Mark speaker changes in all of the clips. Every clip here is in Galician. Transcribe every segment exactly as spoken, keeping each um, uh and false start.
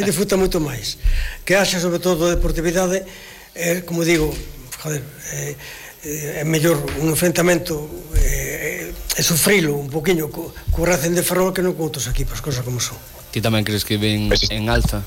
Speaker 1: se disfruta moito máis. Que haxa, sobre todo, deportividade, eh, como digo, joder, eh, é mellor un enfrentamento e eh, sufrilo un poquinho co, co Racing de Ferrol que non con outros equipos, cosas como son.
Speaker 2: Ti tamén crees que ven en alza?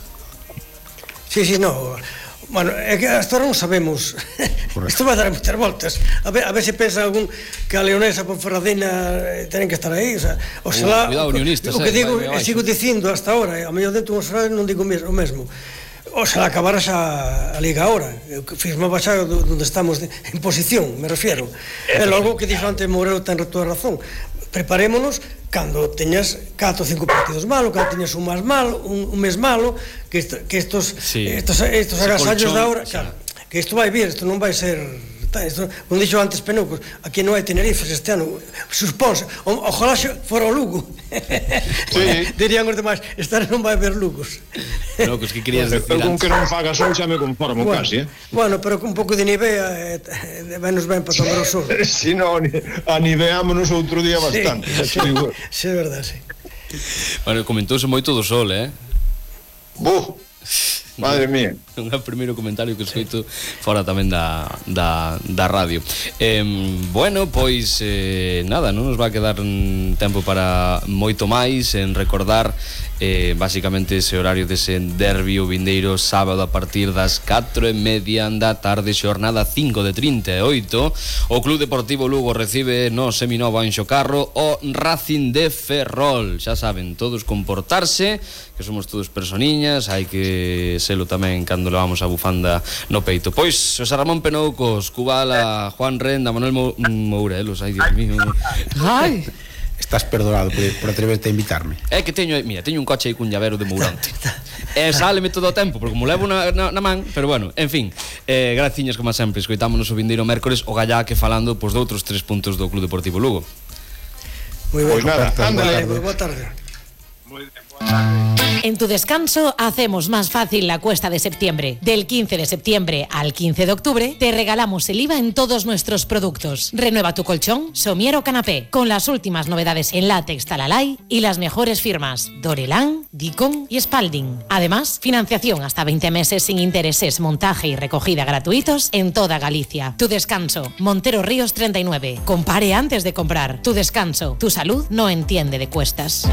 Speaker 1: Sí, sí, no. Bueno, é que hasta ahora non sabemos. Isto vai dar moitas voltas. A ver, a ver se pensa algún que a Leonesa por Ferradina tenen que estar aí, o sea, oxalá,
Speaker 2: uh, cuidado, unionistas,
Speaker 1: o que
Speaker 2: eh,
Speaker 1: digo, e sigo dicindo hasta ahora, a mellor dentro dos horarios non digo o mesmo. Oxalá acabara xa a Liga ahora, que firmaba xa onde estamos en posición, me refiero. E logo que dixo antes Mourelo ten toda a razón. Preparémonos cando teñas catro ou cinco partidos malos, cando teñas un máis malo, un, un mes malo, que, esto, que estos, sí. estos, estos agasallos da hora, claro, que isto vai vir, isto non vai ser... Isto, como dixo antes Penucos, aquí non hai Tenerifes este ano, suspónse, o, ojalá fora o Lugo. Sí. Dirían os demais, este ano non vai haber Lugos.
Speaker 2: Lugos, que querías decir
Speaker 3: antes? Eu con que non fagas hoy xa me conformo, bueno, casi, eh?
Speaker 1: Bueno, pero con un pouco de Nivea, eh, venos ben para tomar o sol.
Speaker 3: Si non, aniveámonos outro día bastante.
Speaker 1: Sí, sí, é verdade, sí.
Speaker 2: Bueno, comentouse moito do sol, eh?
Speaker 3: Buh! Madre mía.
Speaker 2: Un primeiro comentario que escoito fora tamén da, da, da radio. eh, Bueno, pois eh, nada, non nos va a quedar tempo para moito máis. En recordar eh, basicamente ese horario dese derbi o vindeiro sábado a partir das catro e media da tarde, xornada cinco de trinta e oito. O Club Deportivo Lugo recibe no Seminovo Anxo Carro o Racing de Ferrol. Xa saben, todos comportarse, que somos todos personiñas, hai que selo tamén cando levamos a bufanda no peito. Pois, José Ramón Penoucos, Cubala, Juan Renda, Manuel Mo Mourelos, ai, Dios mío. Ai,
Speaker 4: estás perdonado por, por atreverte a invitarme.
Speaker 2: É que teño, mira, teño un coche aí cun llavero de Mourante. E sáleme todo o tempo, porque como levo na, na, na man, pero bueno, en fin, eh, graciñas como sempre, escoitámonos o vindeiro mércores o Gallaque falando pois de outros tres puntos do Club Deportivo Lugo.
Speaker 1: Moi ben,
Speaker 3: pois nada,
Speaker 1: ándale, boa tarde.
Speaker 3: Moi ben, boa tarde.
Speaker 5: En tu descanso hacemos más fácil la cuesta de septiembre. Del quince de septiembre al quince de octubre te regalamos el I V A en todos nuestros productos. Renueva tu colchón, somier o canapé con las últimas novedades en látex Talalay y las mejores firmas Dorelán, Dicon y Spalding. Además, financiación hasta veinte meses sin intereses, montaje y recogida gratuitos en toda Galicia. Tu descanso, Montero Ríos treinta y nueve. Compare antes de comprar. Tu descanso, tu salud no entiende de cuestas.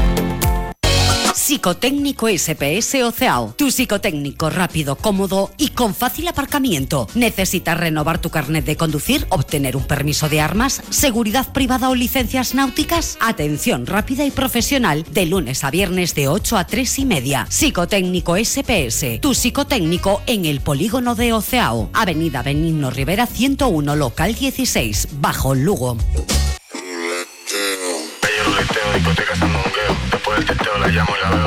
Speaker 6: Psicotécnico S P S Oceao. Tu psicotécnico rápido, cómodo y con fácil aparcamiento. ¿Necesitas renovar tu carnet de conducir, obtener un permiso de armas, seguridad privada o licencias náuticas? Atención rápida y profesional de lunes a viernes de ocho a tres y media. Psicotécnico S P S. Tu psicotécnico en el polígono de Oceao. Avenida Benigno Rivera ciento uno, local dieciséis, Bajo Lugo.
Speaker 7: Discoteca Sandungueo. Después del teteo la llamo y la veo